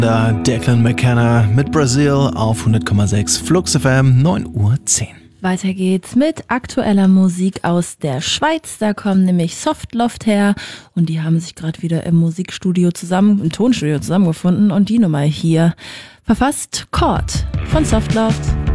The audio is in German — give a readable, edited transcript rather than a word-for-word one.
Declan McKenna mit Brazil auf 100,6 Flux FM, 9:10 Uhr. Weiter geht's mit aktueller Musik aus der Schweiz. Da kommen nämlich Softloft her und die haben sich gerade wieder im Tonstudio zusammengefunden und die Nummer hier verfasst Chord von Softloft.